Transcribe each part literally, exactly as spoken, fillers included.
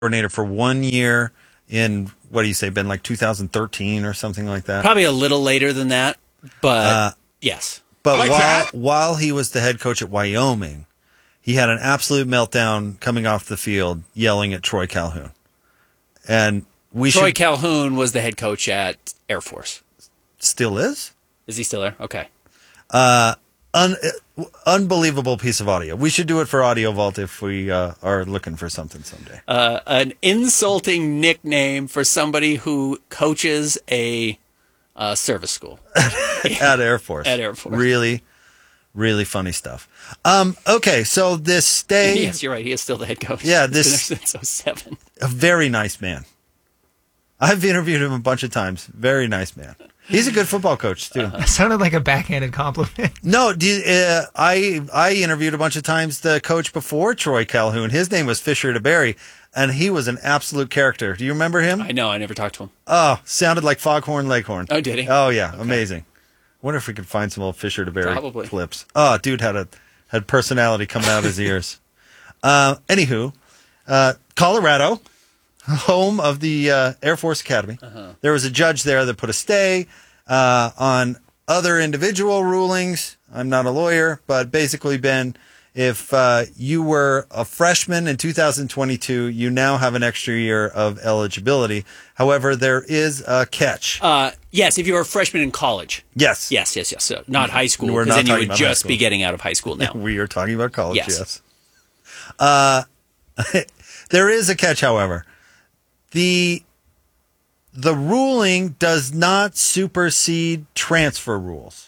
coordinator for one year in, what do you say, been like two thousand thirteen or something like that? Probably a little later than that, but Uh, yes. But like while that. while he was the head coach at Wyoming, he had an absolute meltdown coming off the field, yelling at Troy Calhoun. And we Troy should Calhoun was the head coach at Air Force. still is Is he still there? Okay. un, uh, unbelievable piece of audio. We should do it for Audio Vault if we uh, are looking for something someday. Uh, an insulting nickname for somebody who coaches a uh, service school. At Air Force. At Air Force. Really, really funny stuff. Um, okay, so this stay, Yes, you're right. He is still the head coach. Yeah, He's been this- there since oh seven. a very nice man. I've interviewed him a bunch of times. Very nice man. He's a good football coach, too. That sounded like a backhanded compliment. No, do you, uh, I I interviewed a bunch of times the coach before Troy Calhoun. His name was Fisher DeBerry, and he was an absolute character. Do you remember him? I know. I never talked to him. Oh, sounded like Foghorn Leghorn. Oh, did he? Oh, yeah, amazing. Wonder if we could find some old Fisher DeBerry Probably. clips. Oh, dude had a had personality coming out of his ears. Uh, anywho, uh, Colorado, home of the uh, Air Force Academy. Uh-huh. There was a judge there that put a stay uh, on other individual rulings. I'm not a lawyer, but basically, Ben, if uh, you were a freshman in two thousand twenty-two, you now have an extra year of eligibility. However, there is a catch. Uh, yes, if you were a freshman in college. Yes. Yes, yes, yes. So not high school, We're because not then you talking would about high just be school. getting out of high school now. We are talking about college, Yes. yes. Uh, there is a catch, however. The the ruling does not supersede transfer rules.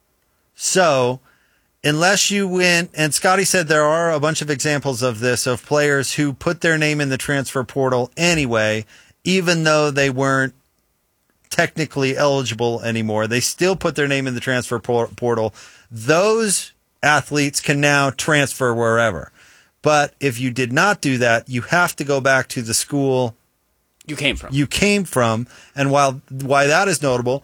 So, unless you went, and Scotty said there are a bunch of examples of this, of players who put their name in the transfer portal anyway, even though they weren't technically eligible anymore. They still put their name in the transfer por- portal. Those athletes can now transfer wherever. But if you did not do that, you have to go back to the school You came from. you came from. And while why that is notable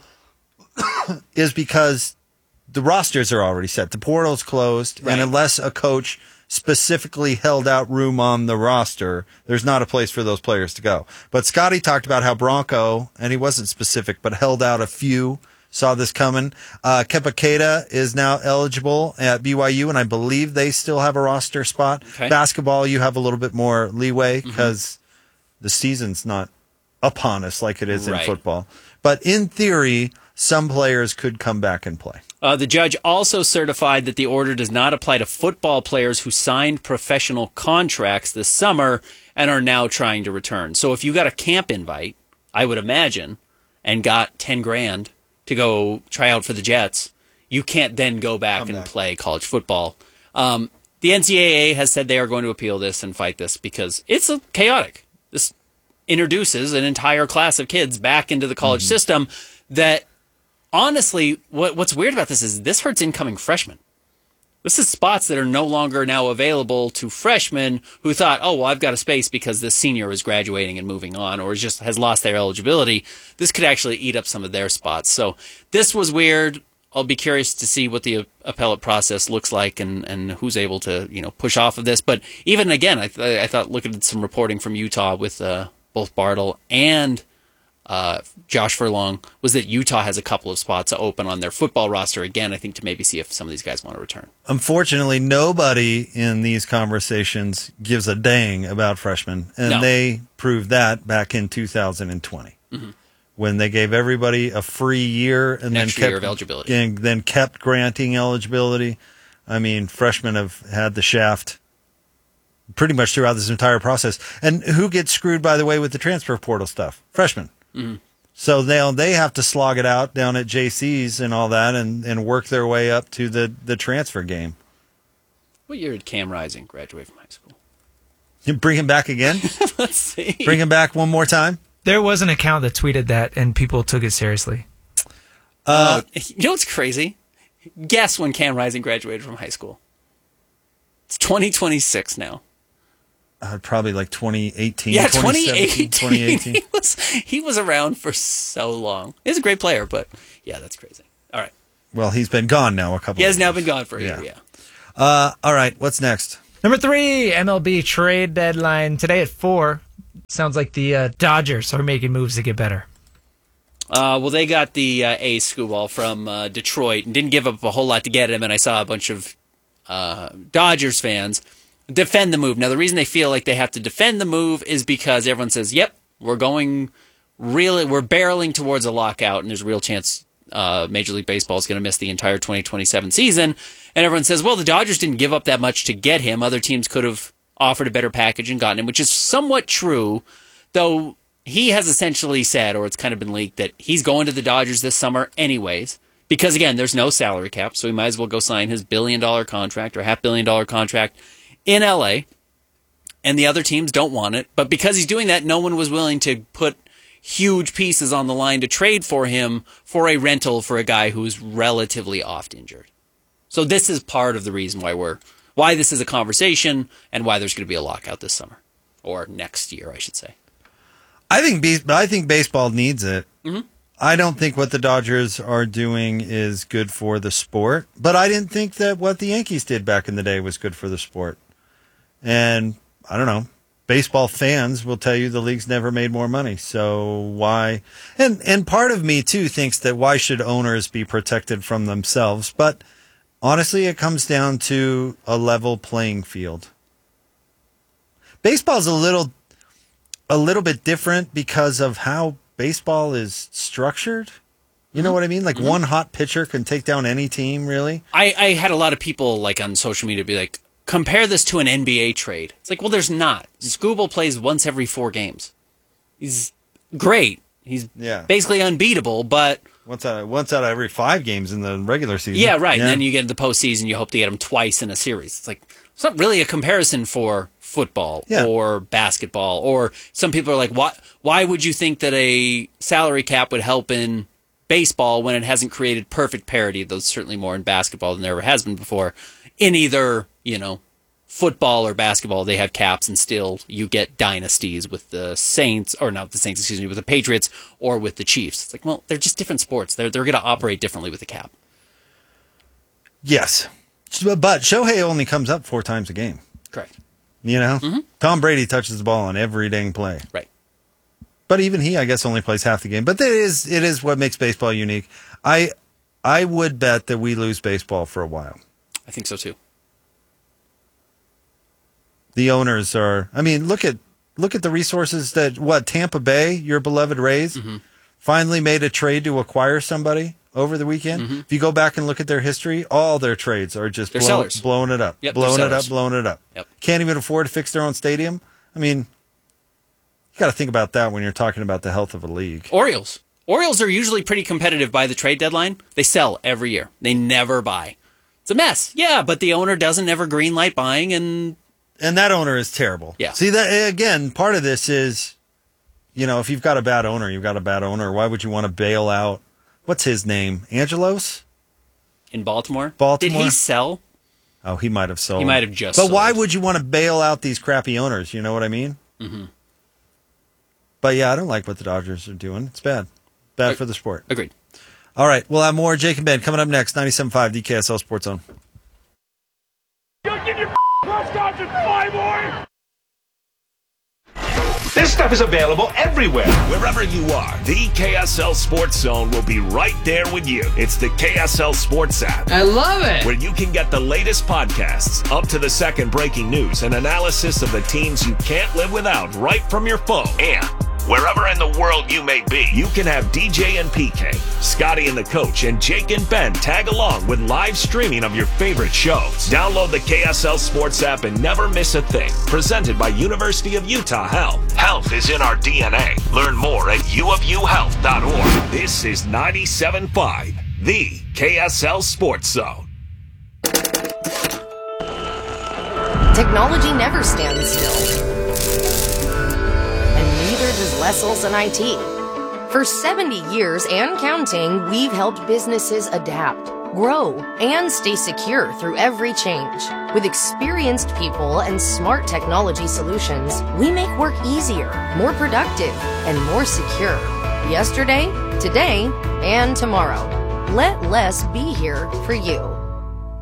is because the rosters are already set. The portal's closed, Right. and unless a coach specifically held out room on the roster, there's not a place for those players to go. But Scotty talked about how Bronco, and he wasn't specific, but held out a few, saw this coming. Uh, Kepa Keita is now eligible at B Y U, and I believe they still have a roster spot. Okay. Basketball, you have a little bit more leeway because the season's not upon us like it is Right. in football. But in theory, some players could come back and play. Uh, the judge also certified that the order does not apply to football players who signed professional contracts this summer and are now trying to return. So if you got a camp invite, I would imagine, and got ten grand to go try out for the Jets, you can't then go back Come and back. play college football. Um, the N C double A has said they are going to appeal this and fight this because it's a chaotic. This introduces an entire class of kids back into the college Mm-hmm. system that, honestly, what, what's weird about this is this hurts incoming freshmen. This is spots that are no longer now available to freshmen who thought, oh, well, I've got a space because this senior is graduating and moving on or just has lost their eligibility. This could actually eat up some of their spots. So this was weird. I'll be curious to see what the appellate process looks like and, and who's able to, you know, push off of this. But even again, I, th- I thought looking at some reporting from Utah with uh, both Bartle and Uh, Josh Furlong, was that Utah has a couple of spots open on their football roster again, I think, to maybe see if some of these guys want to return. Unfortunately, nobody in these conversations gives a dang about freshmen, and No. they proved that back in two thousand twenty Mm-hmm. when they gave everybody a free year and then Extra kept year of eligibility. and then kept granting eligibility. I mean, freshmen have had the shaft pretty much throughout this entire process. And who gets screwed, by the way, with the transfer portal stuff? Freshmen. Mm-hmm. So they they have to slog it out down at J C's and all that, and, and work their way up to the, the transfer game. What year did Cam Rising graduate from high school? You bring him back again? Let's see. Bring him back one more time? There was an account that tweeted that, and people took it seriously. Uh, You know what's crazy? Guess when Cam Rising graduated from high school. It's twenty twenty-six now. uh, probably like twenty eighteen. Yeah, twenty twenty eighteen. twenty eighteen. he, was, he was around for so long. He's a great player, but yeah, that's crazy. All right. Well, he's been gone now a couple He has of now years. been gone for a Yeah. year, yeah. Uh, all right, what's next? Number three, M L B trade deadline today at four. Sounds like the uh, Dodgers are making moves to get better. Uh, well, they got the uh, ace Skubal from uh, Detroit and didn't give up a whole lot to get him, and I saw a bunch of uh, Dodgers fans defend the move. Now, the reason they feel like they have to defend the move is because everyone says, yep, we're going really, we're barreling towards a lockout, and there's a real chance uh, Major League Baseball is going to miss the entire twenty twenty-seven season. And everyone says, well, the Dodgers didn't give up that much to get him. Other teams could have offered a better package and gotten him, which is somewhat true, though he has essentially said, or it's kind of been leaked, that he's going to the Dodgers this summer anyways, because, again, there's no salary cap, so he might as well go sign his billion-dollar contract or half-billion-dollar contract in L A, and the other teams don't want it. But because he's doing that, no one was willing to put huge pieces on the line to trade for him for a rental for a guy who's relatively oft injured. So this is part of the reason why we're why this is a conversation and why there's going to be a lockout this summer, or next year, I should say. I think be- I think baseball needs it. Mm-hmm. I don't think what the Dodgers are doing is good for the sport, but I didn't think that what the Yankees did back in the day was good for the sport. And I don't know, baseball fans will tell you the league's never made more money. So why? And and part of me too thinks that why should owners be protected from themselves? But honestly, it comes down to a level playing field. Baseball's a little a little bit different because of how baseball is structured. You know what I mean? Like mm-hmm. one hot pitcher can take down any team, really. I, I had a lot of people like on social media be like, compare this to an N B A trade. It's like, well, there's not. Skubal plays once every four games. He's great. He's yeah. basically unbeatable, but once out of, once out of every five games in the regular season. Yeah, right. Yeah. And then you get into the postseason, you hope to get him twice in a series. It's like it's not really a comparison for football yeah. or basketball. Or some people are like, why? Why would you think that a salary cap would help in baseball when it hasn't created perfect parity? Though certainly more in basketball than there ever has been before. In either, you know, football or basketball, they have caps, and still you get dynasties with the Saints, or not the Saints, excuse me, with the Patriots or with the Chiefs. It's like, well, they're just different sports. They're they're going to operate differently with the cap. Yes, but Shohei only comes up four times a game. Correct. You know, mm-hmm. Tom Brady touches the ball on every dang play. Right. But even he, I guess, only plays half the game. But it is it is what makes baseball unique. I I would bet that we lose baseball for a while. I think so too. The owners are. I mean, look at look at the resources that what Tampa Bay, your beloved Rays, mm-hmm. finally made a trade to acquire somebody over the weekend. Mm-hmm. If you go back and look at their history, all their trades are just blow, blowing it up, yep, blowing it up, blowing it up. Yep. Can't even afford to fix their own stadium. I mean, you got to think about that when you're talking about the health of a league. Orioles. Orioles are usually pretty competitive by the trade deadline. They sell every year. They never buy. It's a mess. Yeah, but the owner doesn't ever greenlight buying, and and that owner is terrible. Yeah. See, that again, part of this is, you know, if you've got a bad owner, you've got a bad owner. Why would you want to bail out? What's his name? Angelos? In Baltimore? Baltimore. Did he sell? Oh, he might have sold. He might have just But sold. why would you want to bail out these crappy owners? You know what I mean? Mm-hmm. But yeah, I don't like what the Dodgers are doing. It's bad. Bad Ag- for the sport. Agreed. All right, we'll have more Jake and Ben coming up next. ninety-seven point five D K S L Sports Zone. Give your press conference, fly boy! This stuff is available everywhere. Wherever you are, the K S L Sports Zone will be right there with you. It's the K S L Sports app. I love it. Where you can get the latest podcasts, up to the second breaking news, and analysis of the teams you can't live without right from your phone. And wherever in the world you may be, you can have D J and P K, Scotty and the Coach, and Jake and Ben tag along with live streaming of your favorite shows. Download the K S L Sports app and never miss a thing. Presented by University of Utah Health. Health is in our D N A. Learn more at u of u health dot org. This is ninety-seven point five, the K S L Sports Zone. Technology never stands still. Neither does Lessels and I T. For seventy years and counting, we've helped businesses adapt, grow, and stay secure through every change. With experienced people and smart technology solutions, we make work easier, more productive, and more secure. Yesterday, today, and tomorrow. Let Less be here for you.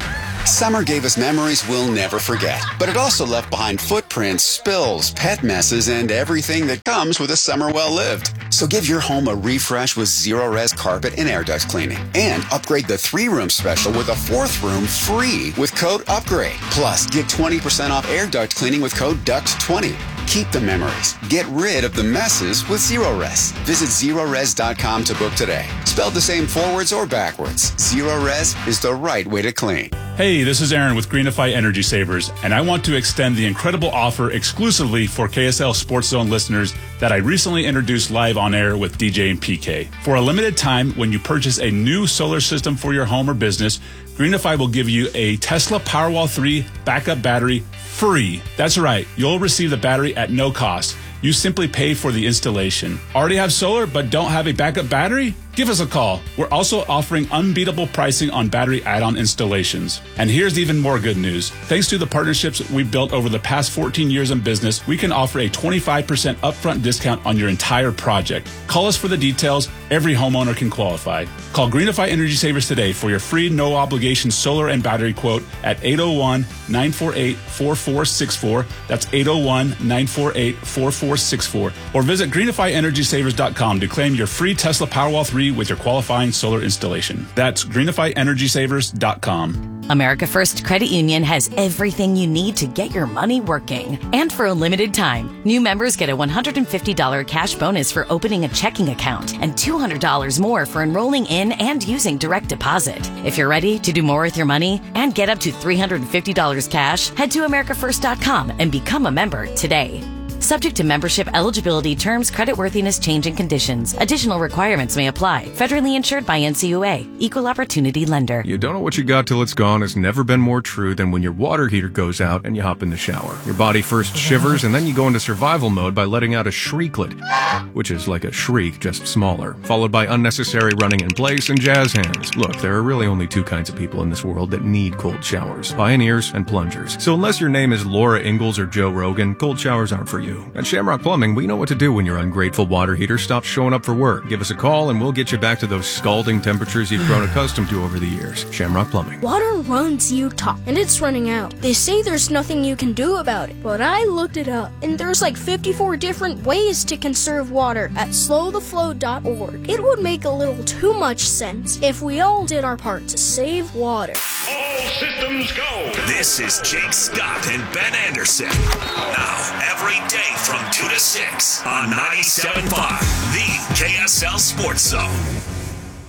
Summer gave us memories we'll never forget, but it also left behind footprints, spills, pet messes, and everything that comes with a summer well lived. So give your home a refresh with Zero Res carpet and air duct cleaning, and upgrade the three-room special with a fourth room free with code UPGRADE. Plus, get twenty percent off air duct cleaning with code D U C T twenty. Keep the memories. Get rid of the messes with Zero Res. Visit zero res dot com to book today. Spelled the same forwards or backwards, Zero Res is the right way to clean. Hey, this is Aaron with Greenify Energy Savers, and I want to extend the incredible offer exclusively for K S L Sports Zone listeners that I recently introduced live on air with D J and P K. For a limited time, when you purchase a new solar system for your home or business, Greenify will give you a Tesla Powerwall three backup battery free. That's right, you'll receive the battery at no cost. You simply pay for the installation. Already have solar but don't have a backup battery? Give us a call. We're also offering unbeatable pricing on battery add-on installations. And here's even more good news. Thanks to the partnerships we've built over the past fourteen years in business, we can offer a twenty-five percent upfront discount on your entire project. Call us for the details. Every homeowner can qualify. Call Greenify Energy Savers today for your free no-obligation solar and battery quote at eight oh one, nine four eight, four four six four. That's eight oh one, nine four eight, four four six four. Or visit greenify energy savers dot com to claim your free Tesla Powerwall three with your qualifying solar installation. That's greenify energy savers dot com. America First Credit Union has everything you need to get your money working. And for a limited time, new members get a one hundred fifty dollars cash bonus for opening a checking account and two hundred dollars more for enrolling in and using direct deposit. If you're ready to do more with your money and get up to three hundred fifty dollars cash, head to america first dot com and become a member today. Subject to membership, eligibility, terms, creditworthiness, change, and conditions. Additional requirements may apply. Federally insured by N C U A. Equal Opportunity Lender. You don't know what you got till it's gone has never been more true than when your water heater goes out and you hop in the shower. Your body first shivers and then you go into survival mode by letting out a shrieklet, which is like a shriek, just smaller, followed by unnecessary running in place and jazz hands. Look, there are really only two kinds of people in this world that need cold showers. Pioneers and plungers. So unless your name is Laura Ingalls or Joe Rogan, cold showers aren't for you. At Shamrock Plumbing, we know what to do when your ungrateful water heater stops showing up for work. Give us a call and we'll get you back to those scalding temperatures you've grown accustomed to over the years. Shamrock Plumbing. Water runs Utah, and it's running out. They say there's nothing you can do about it, but I looked it up, and there's like fifty-four different ways to conserve water at slow the flow dot org. It would make a little too much sense if we all did our part to save water. All systems go. This is Jake Scott and Ben Anderson. Now, every day from two to six on ninety-seven point five, the K S L Sports Zone.